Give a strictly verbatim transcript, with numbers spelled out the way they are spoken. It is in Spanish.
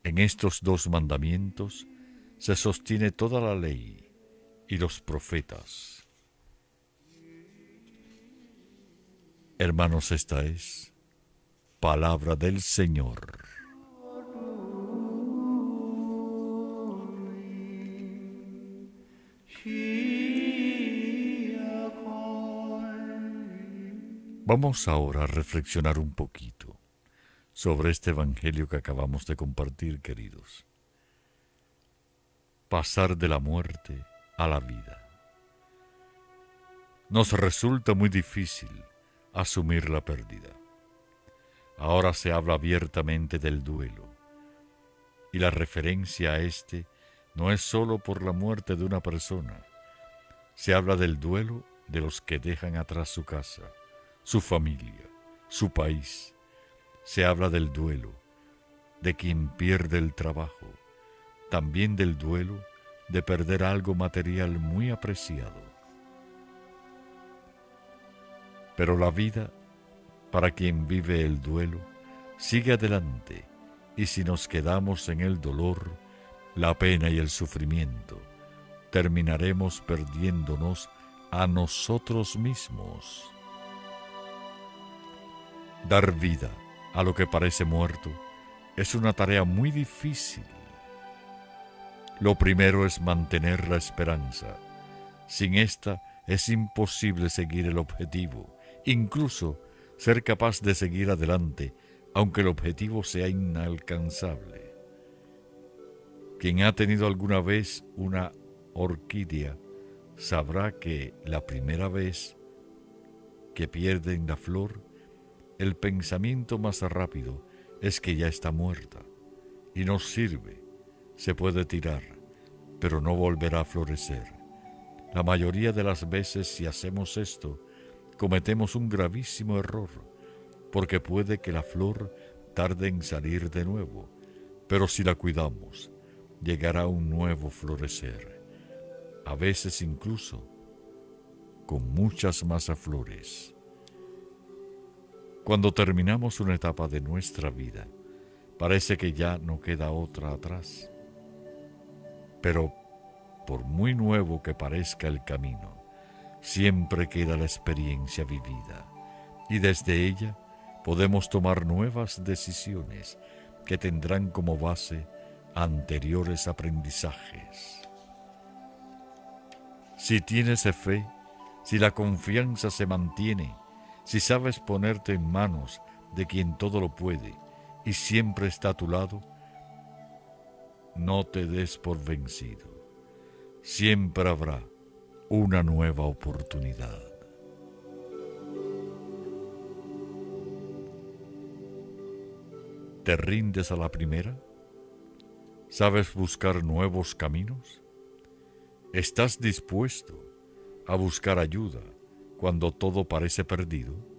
En estos dos mandamientos se sostiene toda la ley y los profetas. Hermanos, esta es palabra del Señor. Vamos ahora a reflexionar un poquito sobre este evangelio que acabamos de compartir, queridos. Pasar de la muerte a la vida. Nos resulta muy difícil asumir la pérdida. Ahora se habla abiertamente del duelo, y la referencia a este no es sólo por la muerte de una persona. Se habla del duelo de los que dejan atrás su casa, su familia, su país. Se habla del duelo de quien pierde el trabajo, también del duelo de perder algo material muy apreciado. Pero la vida, para quien vive el duelo, sigue adelante, y si nos quedamos en el dolor, la pena y el sufrimiento, terminaremos perdiéndonos a nosotros mismos. Dar vida a lo que parece muerto es una tarea muy difícil. Lo primero es mantener la esperanza. Sin esta es imposible seguir el objetivo, incluso ser capaz de seguir adelante, aunque el objetivo sea inalcanzable. Quien ha tenido alguna vez una orquídea sabrá que la primera vez que pierden la flor, el pensamiento más rápido es que ya está muerta y no sirve, se puede tirar, pero no volverá a florecer. La mayoría de las veces, si hacemos esto, cometemos un gravísimo error, porque puede que la flor tarde en salir de nuevo, pero si la cuidamos, llegará un nuevo florecer, a veces incluso con muchas más flores. Cuando terminamos una etapa de nuestra vida, parece que ya no queda otra atrás. Pero, por muy nuevo que parezca el camino, siempre queda la experiencia vivida, y desde ella podemos tomar nuevas decisiones que tendrán como base anteriores aprendizajes. Si tienes fe, si la confianza se mantiene, si sabes ponerte en manos de quien todo lo puede y siempre está a tu lado, no te des por vencido. Siempre habrá una nueva oportunidad. ¿Te rindes a la primera? ¿Sabes buscar nuevos caminos? ¿Estás dispuesto a buscar ayuda cuando todo parece perdido?